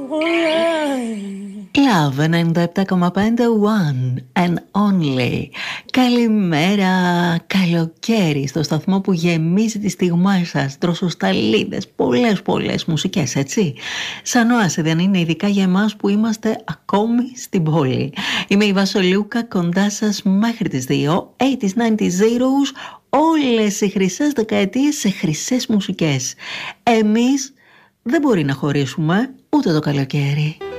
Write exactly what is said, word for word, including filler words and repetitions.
Love ενενήντα επτά κόμμα πέντε One and Only. Καλημέρα, καλοκαίρι στο σταθμό που γεμίζει τις στιγμές σας, δροσοσταλίδες, πολλές πολλές μουσικές, έτσι. Σαν όαση δεν είναι, ειδικά για εμάς που είμαστε ακόμη στην πόλη. Είμαι η Βασολούκα, κοντά σας μέχρι τις δύο, ογδόντα, ενενήντα, όλες οι χρυσές δεκαετίες σε χρυσές μουσικές. Εμείς δεν μπορεί να χωρίσουμε ούτε το καλοκαίρι.